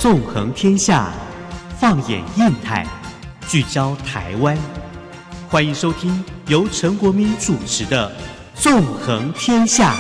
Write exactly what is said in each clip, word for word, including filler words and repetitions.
纵横天下，放眼印太，聚焦台湾。欢迎收听由陈国民主持的《纵横天下》。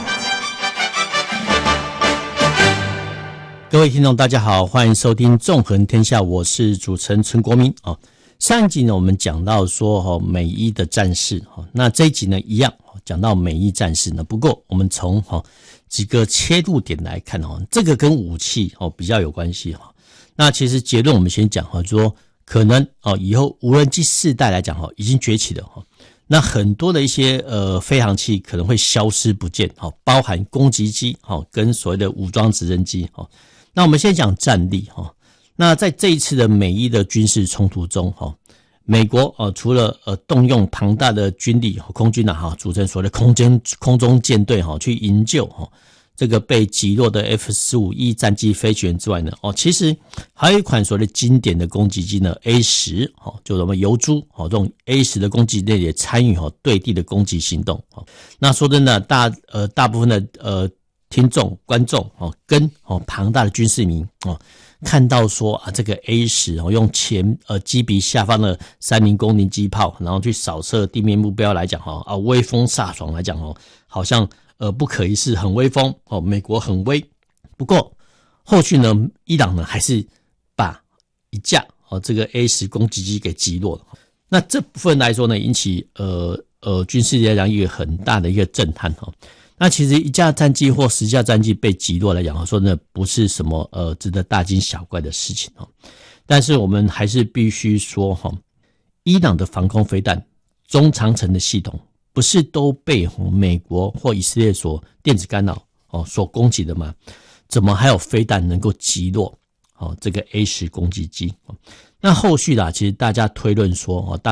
各位听众大家好，欢迎收听《纵横天下》，我是主持人陈国民。上一集呢，我们讲到说美伊的战事，那这一集呢一样讲到美伊战事呢，不过我们从几个切入点来看，这个跟武器比较有关系。那其实结论我们先讲说，可能以后无人机世代来讲已经崛起了，那很多的一些呃飞航器可能会消失不见，包含攻击机跟所谓的武装直升机。那我们先讲战力。那在这一次的美伊的军事冲突中，美国除了呃动用庞大的军力空军啊组成所谓的空间空中舰队去营救这个被击落的 F 十五 E 战机飞行员之外呢，其实还有一款所谓的经典的攻击机呢 A 十， 就是我们游珠这种 A 十 的攻击队也参与对地的攻击行动。那说真的，大呃大部分的呃听众观众跟庞大的军事迷看到说啊，这个 A 十 用前呃机鼻下方的三零公斤机炮，然后去扫射地面目标来讲啊，威风飒爽来讲好像呃不可一世，很威风哦，美国很威。不过后续呢，伊朗呢还是把一架哦这个 A 十 攻击机给击落了。那这部分来说呢，引起呃呃军事来讲一个很大的一个震撼哦。那其实一架战机或十架战机被击落来讲，说呢不是什么呃值得大惊小怪的事情哦。但是我们还是必须说哈，伊朗的防空飞弹中长程的系统不是都被美国或以色列所电子干扰哦所攻击的吗？怎么还有飞弹能够击落哦这个 A 十 攻击机？那后续啦，其实大家推论说哦，大